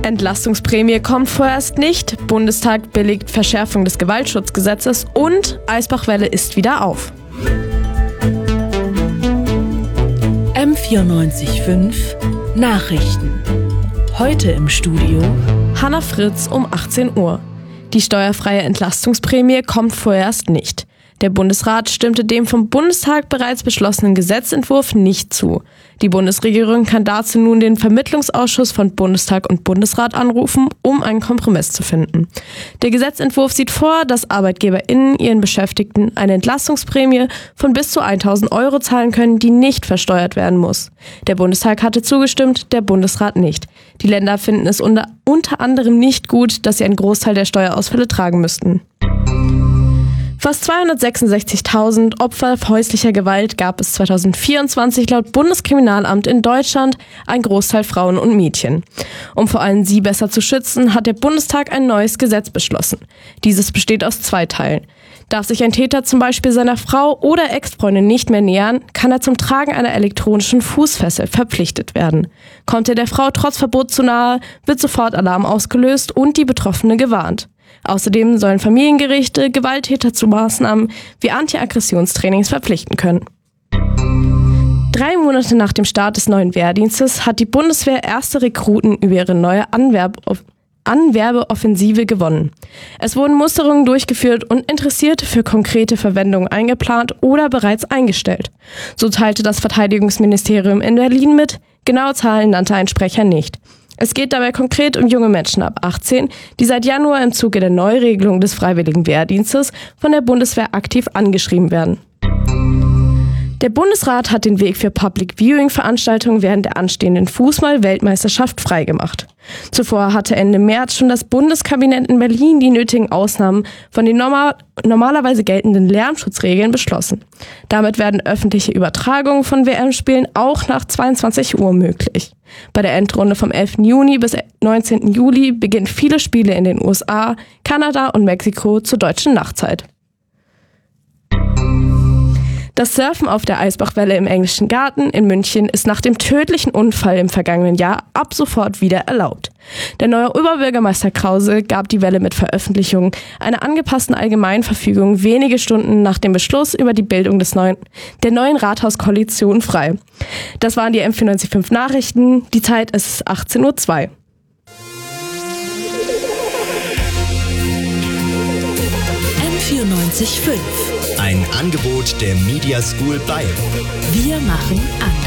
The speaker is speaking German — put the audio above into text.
Entlastungsprämie kommt vorerst nicht, Bundestag billigt Verschärfung des Gewaltschutzgesetzes und Eisbachwelle ist wieder auf. M94.5 Nachrichten. Heute im Studio Hannah Fritz um 18 Uhr. Die steuerfreie Entlastungsprämie kommt vorerst nicht. Der Bundesrat stimmte dem vom Bundestag bereits beschlossenen Gesetzentwurf nicht zu. Die Bundesregierung kann dazu nun den Vermittlungsausschuss von Bundestag und Bundesrat anrufen, um einen Kompromiss zu finden. Der Gesetzentwurf sieht vor, dass ArbeitgeberInnen ihren Beschäftigten eine Entlastungsprämie von bis zu 1.000 Euro zahlen können, die nicht versteuert werden muss. Der Bundestag hatte zugestimmt, der Bundesrat nicht. Die Länder finden es unter anderem nicht gut, dass sie einen Großteil der Steuerausfälle tragen müssten. Fast 266.000 Opfer häuslicher Gewalt gab es 2024 laut Bundeskriminalamt in Deutschland, ein Großteil Frauen und Mädchen. Um vor allem sie besser zu schützen, hat der Bundestag ein neues Gesetz beschlossen. Dieses besteht aus 2 Teilen. Darf sich ein Täter zum Beispiel seiner Frau oder Ex-Freundin nicht mehr nähern, kann er zum Tragen einer elektronischen Fußfessel verpflichtet werden. Kommt er der Frau trotz Verbot zu nahe, wird sofort Alarm ausgelöst und die Betroffene gewarnt. Außerdem sollen Familiengerichte Gewalttäter zu Maßnahmen wie Anti-Aggressionstrainings verpflichten können. 3 Monate nach dem Start des neuen Wehrdienstes hat die Bundeswehr erste Rekruten über ihre neue Anwerbeoffensive gewonnen. Es wurden Musterungen durchgeführt und Interessierte für konkrete Verwendungen eingeplant oder bereits eingestellt. So teilte das Verteidigungsministerium in Berlin mit, genaue Zahlen nannte ein Sprecher nicht. Es geht dabei konkret um junge Menschen ab 18, die seit Januar im Zuge der Neuregelung des Freiwilligen Wehrdienstes von der Bundeswehr aktiv angeschrieben werden. Der Bundesrat hat den Weg für Public-Viewing-Veranstaltungen während der anstehenden Fußball-Weltmeisterschaft freigemacht. Zuvor hatte Ende März schon das Bundeskabinett in Berlin die nötigen Ausnahmen von den normalerweise geltenden Lärmschutzregeln beschlossen. Damit werden öffentliche Übertragungen von WM-Spielen auch nach 22 Uhr möglich. Bei der Endrunde vom 11. Juni bis 19. Juli beginnen viele Spiele in den USA, Kanada und Mexiko zur deutschen Nachtzeit. Das Surfen auf der Eisbachwelle im Englischen Garten in München ist nach dem tödlichen Unfall im vergangenen Jahr ab sofort wieder erlaubt. Der neue Oberbürgermeister Krause gab die Welle mit Veröffentlichung einer angepassten Allgemeinverfügung wenige Stunden nach dem Beschluss über die Bildung der neuen Rathauskoalition frei. Das waren die M94.5 Nachrichten. Die Zeit ist 18:02 Uhr. M94.5 Ein Angebot der Media School Bayern. Wir machen anders.